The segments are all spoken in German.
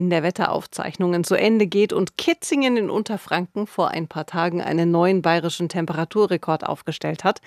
in der Wetteraufzeichnungen zu Ende geht und Kitzingen in Unterfranken vor ein paar Tagen einen neuen bayerischen Temperaturrekord aufgestellt hat.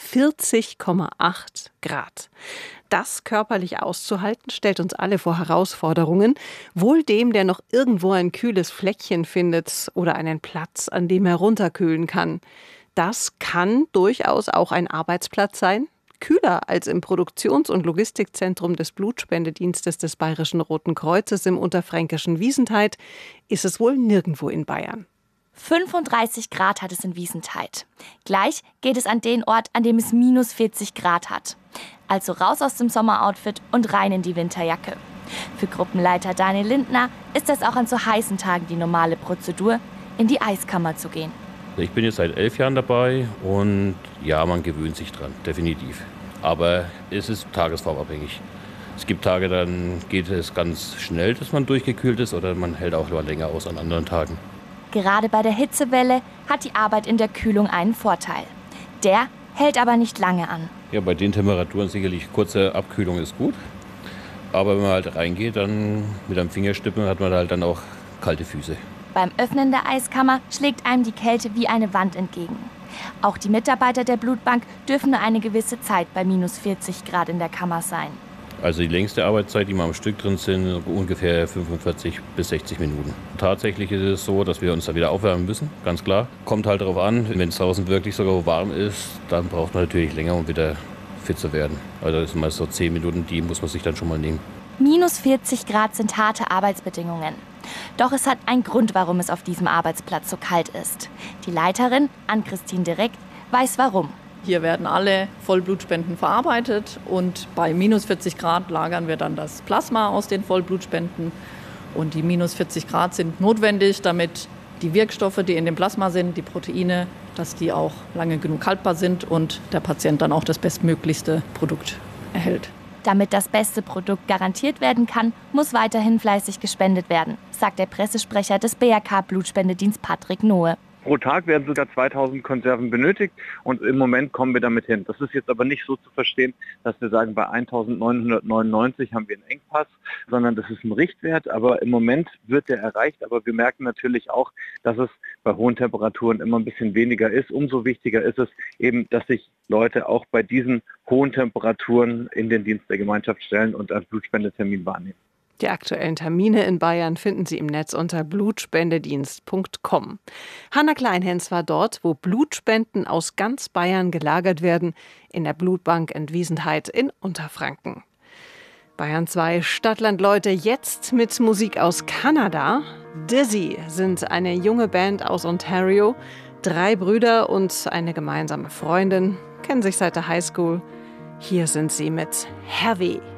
40,8 Grad. Das körperlich auszuhalten, stellt uns alle vor Herausforderungen. Wohl dem, der noch irgendwo ein kühles Fleckchen findet oder einen Platz, an dem er runterkühlen kann. Das kann durchaus auch ein Arbeitsplatz sein. Kühler als im Produktions- und Logistikzentrum des Blutspendedienstes des Bayerischen Roten Kreuzes im unterfränkischen Wiesentheid ist es wohl nirgendwo in Bayern. 35 Grad hat es in Wiesentheid. Gleich geht es an den Ort, an dem es minus 40 Grad hat. Also raus aus dem Sommeroutfit und rein in die Winterjacke. Für Gruppenleiter Daniel Lindner ist das auch an so heißen Tagen die normale Prozedur, in die Eiskammer zu gehen. Ich bin jetzt seit 11 Jahren dabei und ja, man gewöhnt sich dran, definitiv. Aber es ist tagesformabhängig. Es gibt Tage, dann geht es ganz schnell, dass man durchgekühlt ist oder man hält auch länger aus an anderen Tagen. Gerade bei der Hitzewelle hat die Arbeit in der Kühlung einen Vorteil. Der hält aber nicht lange an. Ja, bei den Temperaturen sicherlich kurze Abkühlung ist gut. Aber wenn man halt reingeht, dann mit einem Fingerstippen hat man halt dann auch kalte Füße. Beim Öffnen der Eiskammer schlägt einem die Kälte wie eine Wand entgegen. Auch die Mitarbeiter der Blutbank dürfen nur eine gewisse Zeit bei minus 40 Grad in der Kammer sein. Also die längste Arbeitszeit, die wir am Stück drin sind, ungefähr 45 bis 60 Minuten. Tatsächlich ist es so, dass wir uns da wieder aufwärmen müssen, ganz klar. Kommt halt darauf an, wenn es draußen wirklich sogar warm ist, dann braucht man natürlich länger, um wieder fit zu werden. Also das sind meist so 10 Minuten, die muss man sich dann schon mal nehmen. Minus 40 Grad sind harte Arbeitsbedingungen. Doch es hat einen Grund, warum es auf diesem Arbeitsplatz so kalt ist. Die Leiterin, Ann-Christine Direkt, weiß warum. Hier werden alle Vollblutspenden verarbeitet und bei minus 40 Grad lagern wir dann das Plasma aus den Vollblutspenden. Und die minus 40 Grad sind notwendig, damit die Wirkstoffe, die in dem Plasma sind, die Proteine, dass die auch lange genug haltbar sind und der Patient dann auch das bestmöglichste Produkt erhält. Damit das beste Produkt garantiert werden kann, muss weiterhin fleißig gespendet werden, sagt der Pressesprecher des BRK-Blutspendedienst Patrick Nohe. Pro Tag werden sogar 2000 Konserven benötigt und im Moment kommen wir damit hin. Das ist jetzt aber nicht so zu verstehen, dass wir sagen, bei 1999 haben wir einen Engpass, sondern das ist ein Richtwert, aber im Moment wird der erreicht. Aber wir merken natürlich auch, dass es bei hohen Temperaturen immer ein bisschen weniger ist. Umso wichtiger ist es eben, dass sich Leute auch bei diesen hohen Temperaturen in den Dienst der Gemeinschaft stellen und einen Blutspendetermin wahrnehmen. Die aktuellen Termine in Bayern finden Sie im Netz unter blutspendedienst.com. Hanna Kleinhens war dort, wo Blutspenden aus ganz Bayern gelagert werden, in der Blutbank in Wiesentheid in Unterfranken. Bayern 2 Stadtland-Leute jetzt mit Musik aus Kanada. Dizzy sind eine junge Band aus Ontario. 3 Brüder und eine gemeinsame Freundin, kennen sich seit der Highschool. Hier sind sie mit Heavy.